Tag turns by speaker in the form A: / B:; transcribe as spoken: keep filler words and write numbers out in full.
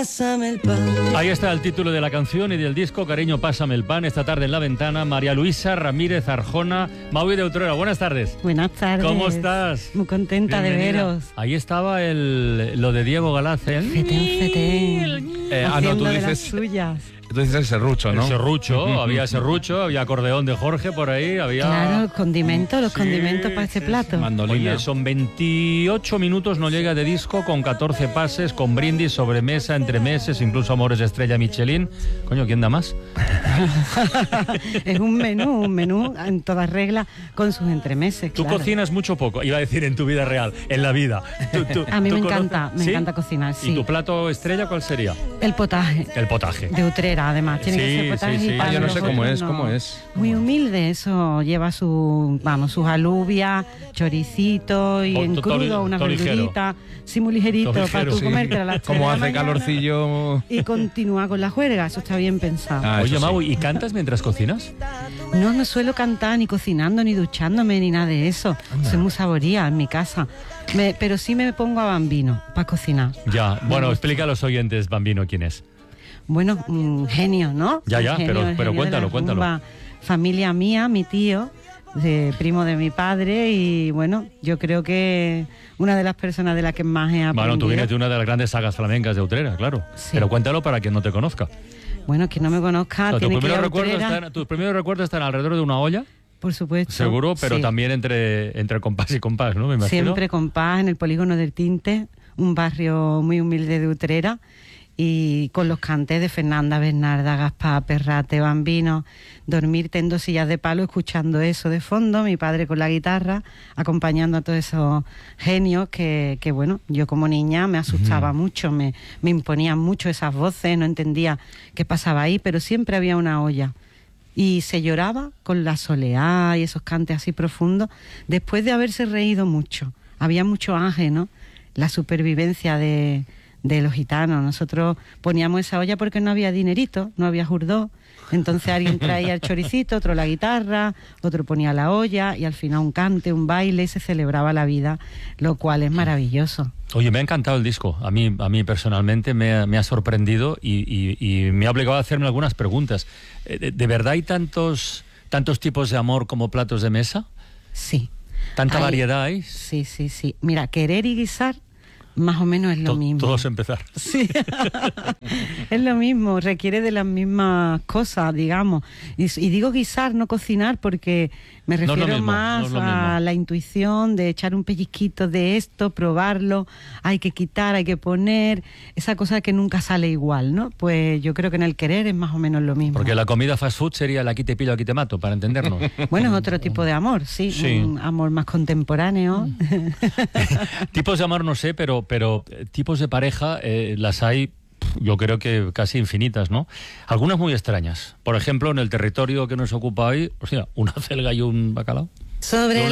A: pásame el pan.
B: Ahí está el título de la canción y del disco, Cariño, pásame el pan. Esta tarde en La Ventana, María Luisa Ramírez Arjona, Maui de Utrera. Buenas tardes.
C: Buenas tardes.
B: ¿Cómo estás?
C: Muy contenta
B: Bienvenida.
C: de veros.
B: Ahí estaba el, lo de Diego Galaz, ¿eh?
C: Fetén, fetén.
D: Eh, ah, no, tú
C: de las
D: dices,
C: suyas.
D: tú dices el serrucho, ¿no?
B: El serrucho, había serrucho, había acordeón de Jorge por ahí, había...
C: Claro, condimentos, los
B: Sí,
C: condimentos para este
B: sí,
C: plato.
D: Mandolina.
B: Oye, son veintiocho minutos, no llega de disco, con catorce pases, con brindis, sobremesa, entremeses, incluso Amores Estrella Michelin. Coño, ¿quién da más?
C: Es un menú, un menú en todas reglas con sus entremeses.
B: Tú
C: claro.
B: cocinas mucho poco, iba a decir en tu vida real, en la vida. Tú- tú-
C: A mí
B: tú
C: me
B: conoces-
C: encanta, me
B: ¿Sí?
C: encanta cocinar, sí.
B: ¿Y tu plato estrella cuál sería?
C: El potaje.
B: El potaje.
C: De Utrera, además. Tiene
B: Sí,
C: que ser potaje
B: sí, sí.
C: y para
D: Ah, yo no sé
C: nosotros
D: cómo es,
C: no.
D: cómo es.
C: Muy humilde, eso lleva su, vamos, sus alubias, choricito y
B: O-
C: en
B: to- to-
C: crudo, unas
B: to ligero.
C: verduritas, sí, muy ligerito,
B: To
C: para
B: ligero,
C: tú
B: sí.
C: comerte a las tres
D: Como
C: de la
D: hace
C: mañana
D: calorcillo.
C: y continúa con la juerga, eso está bien pensado.
D: Ah,
B: Oye,
D: eso sí.
B: Mau, ¿y cantas mientras cocinas?
C: No, no suelo cantar ni cocinando, ni duchándome, ni nada de eso. Soy muy saboría en mi casa. Me- pero sí me pongo a Bambino para cocinar.
B: Ya, bueno, explica a los oyentes, Bambino, quién es.
C: Bueno, un genio, ¿no?
B: Ya,
C: Un
B: ya,
C: genio,
B: pero-
C: el
B: pero
C: genio de
B: cuéntalo,
C: la
B: cuéntalo.
C: rumba. Familia mía, mi tío, de, primo de mi padre, y bueno, yo creo que una de las personas de las que más he aprendido.
B: Bueno, tú vienes de una de las grandes sagas flamencas de Utrera, claro.
C: Sí.
B: Pero cuéntalo para quien no te conozca.
C: Bueno, que no me conozca,
B: O sea,
C: tiene
B: tus,
C: que ir
B: primeros
C: a
B: recuerdos
C: Utrera,
B: están, tus primeros recuerdos están alrededor de una olla,
C: por supuesto.
B: seguro, pero
C: sí.
B: también entre, entre compás y compás, ¿no? Me imagino.
C: Siempre con paz en el polígono del Tinte, un barrio muy humilde de Utrera, y con los cantes de Fernanda, Bernarda, Gaspar, Perrate, Bambino, dormirte en dos sillas de palo escuchando eso de fondo, mi padre con la guitarra, acompañando a todos esos genios que, que bueno, yo como niña me asustaba uh-huh. mucho, me, me imponían mucho esas voces, no entendía qué pasaba ahí, pero siempre había una olla. Y se lloraba con la soleá y esos cantes así profundos, después de haberse reído mucho. Había mucho ángel, ¿no? La supervivencia de, de los gitanos. Nosotros poníamos esa olla porque no había dinerito, no había jurdó. Entonces alguien traía el choricito, otro la guitarra, otro ponía la olla y al final un cante, un baile y se celebraba la vida, lo cual es maravilloso.
B: Oye, me ha encantado el disco. A mí, a mí personalmente me ha, me ha sorprendido y, y, y me ha obligado a hacerme algunas preguntas. ¿De, de verdad hay tantos, tantos tipos de amor como platos de mesa?
C: Sí.
B: ¿Tanta
C: hay,
B: variedad hay?
C: Sí, sí, sí. Mira, querer y guisar más o menos es lo
B: to,
C: mismo.
B: Todos empezar.
C: Sí, es lo mismo, requiere de las mismas cosas, digamos. Y, y digo guisar, no cocinar, porque me refiero
B: no es lo mismo,
C: más
B: no es lo
C: a
B: mismo.
C: la intuición de echar un pellizquito de esto, probarlo, hay que quitar, hay que poner, esa cosa que nunca sale igual, ¿no? Pues yo creo que en el querer es más o menos lo mismo.
B: Porque la comida fast food sería el aquí te pillo, aquí te mato, para entendernos.
C: Bueno, es otro tipo de amor, sí,
B: Sí.
C: un amor más contemporáneo.
B: Tipos de amor no sé, pero, pero eh, tipos de pareja eh, las hay, yo creo que casi infinitas, ¿no? Algunas muy extrañas. Por ejemplo, en el territorio que nos ocupa hoy, o sea, una celga y un bacalao.
A: Sobre